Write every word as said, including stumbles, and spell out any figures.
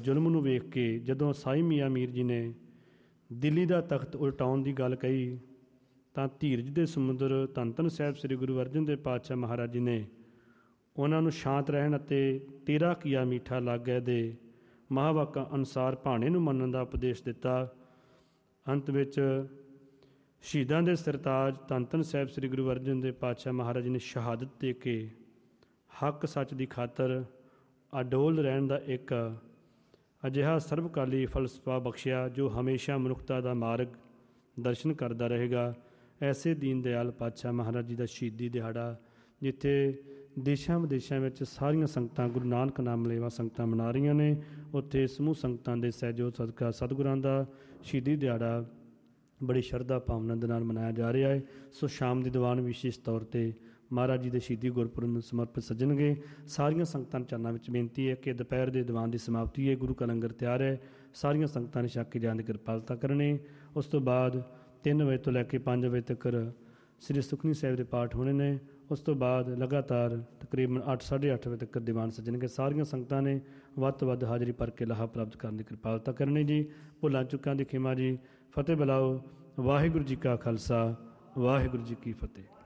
ਜ਼ੁਲਮ ਨੂੰ ਵੇਖ ਕੇ ਜਦੋਂ ਸਾਈਂ ਮੀਆਂ ਮੀਰ ਜੀ ਨੇ ਦਿੱਲੀ ਦਾ ਤਖਤ ਉਲਟਾਉਣ ਦੀ ਗੱਲ ਕਹੀ ਤਾਂ ਧੀਰਜ ਦੇ ਸਮੁੰਦਰ ਧੰਨ ਧੰਨ ਸਾਹਿਬ ਸ੍ਰੀ ਗੁਰੂ ਅਰਜਨ ਦੇਵ ਪਾਤਸ਼ਾਹ ਮਹਾਰਾਜ ਜੀ ਨੇ ਉਹਨਾਂ ਨੂੰ ਸ਼ਾਂਤ ਰਹਿਣ ਅਤੇ ਤੇਰਾ ਕੀਆ ਮੀਠਾ ਲਾਗੈ ਦੇ ਮਹਾਂਵਾਕਾਂ ਅਨੁਸਾਰ ਭਾਣੇ ਨੂੰ ਮੰਨਣ ਦਾ ਉਪਦੇਸ਼ ਦਿੱਤਾ। ਅੰਤ ਵਿੱਚ ਸ਼ਹੀਦਾਂ ਦੇ ਸਰਤਾਜ ਧੰਨ ਧੰਨ ਸਾਹਿਬ ਸ੍ਰੀ ਗੁਰੂ ਅਰਜਨ ਦੇਵ ਪਾਤਸ਼ਾਹ ਮਹਾਰਾਜ ਜੀ ਨੇ ਸ਼ਹਾਦਤ ਦੇ ਕੇ ਹੱਕ ਸੱਚ ਦੀ ਖਾਤਰ ਅਡੋਲ ਰਹਿਣ ਦਾ ਇੱਕ ਅਜਿਹਾ ਸਰਬਕਾਲੀ ਫਲਸਫਾ ਬਖਸ਼ਿਆ ਜੋ ਹਮੇਸ਼ਾ ਮਨੁੱਖਤਾ ਦਾ ਮਾਰਗ ਦਰਸ਼ਨ ਕਰਦਾ ਰਹੇਗਾ। ਐਸੇ ਦੀਨ ਦਿਆਲ ਪਾਤਸ਼ਾਹ ਮਹਾਰਾਜ ਜੀ ਦਾ ਸ਼ਹੀਦੀ ਦਿਹਾੜਾ ਜਿੱਥੇ ਦੇਸ਼ਾਂ ਵਿਦੇਸ਼ਾਂ ਵਿੱਚ ਸਾਰੀਆਂ ਸੰਗਤਾਂ ਗੁਰੂ ਨਾਨਕ ਨਾਮ ਲੇਵਾ ਸੰਗਤਾਂ ਮਨਾ ਰਹੀਆਂ ਨੇ, ਉੱਥੇ ਸਮੂਹ ਸੰਗਤਾਂ ਦੇ ਸਹਿਯੋਗ ਸਦਕਾ ਸਤਿਗੁਰਾਂ ਦਾ ਸ਼ਹੀਦੀ ਦਿਹਾੜਾ ਬੜੀ ਸ਼ਰਧਾ ਭਾਵਨਾ ਦੇ ਨਾਲ ਮਨਾਇਆ ਜਾ ਰਿਹਾ ਹੈ। ਸੋ ਸ਼ਾਮ ਦੀ ਦੀਵਾਨ ਵਿਸ਼ੇਸ਼ ਤੌਰ 'ਤੇ ਮਹਾਰਾਜ ਜੀ ਦੇ ਸ਼ਹੀਦੀ ਗੁਰਪੁਰਬ ਨੂੰ ਸਮਰਪਿਤ ਸੱਜਣਗੇ। ਸਾਰੀਆਂ ਸੰਗਤਾਂ ਨੂੰ ਚਰਨਾਂ ਵਿੱਚ ਬੇਨਤੀ ਹੈ ਕਿ ਦੁਪਹਿਰ ਦੇ ਦੀਵਾਨ ਦੀ ਸਮਾਪਤੀ ਹੈ, ਗੁਰੂ ਕਾ ਲੰਗਰ ਤਿਆਰ ਹੈ, ਸਾਰੀਆਂ ਸੰਗਤਾਂ ਨੇ ਛਕ ਕੇ ਜਾਣ ਦੀ ਕਿਰਪਾਲਤਾ ਕਰਨੀ। ਉਸ ਤੋਂ ਬਾਅਦ ਤਿੰਨ ਵਜੇ ਤੋਂ ਲੈ ਕੇ ਪੰਜ ਵਜੇ ਤੱਕ ਸ੍ਰੀ ਸੁਖਮਨੀ ਸਾਹਿਬ ਦੇ ਪਾਠ ਹੋਣੇ ਨੇ। ਉਸ ਤੋਂ ਬਾਅਦ ਲਗਾਤਾਰ ਤਕਰੀਬਨ ਅੱਠ ਸਾਢੇ ਅੱਠ ਵਜੇ ਤੱਕ ਦੀਵਾਨ ਸੱਜਣਗੇ। ਸਾਰੀਆਂ ਸੰਗਤਾਂ ਨੇ ਵੱਧ ਤੋਂ ਵੱਧ ਹਾਜ਼ਰੀ ਭਰ ਕੇ ਲਾਹਾ ਪ੍ਰਾਪਤ ਕਰਨ ਦੀ ਕਿਰਪਾਲਤਾ ਕਰਨੀ ਜੀ। ਭੁੱਲਾਂ ਚੁੱਕਾਂ ਦੀ ਖਿਮਾ ਜੀ। ਫਤਿਹ ਬੁਲਾਓ। ਵਾਹਿਗੁਰੂ ਜੀ ਕਾ ਖਾਲਸਾ, ਵਾਹਿਗੁਰੂ ਜੀ ਕੀ ਫਤਿਹ।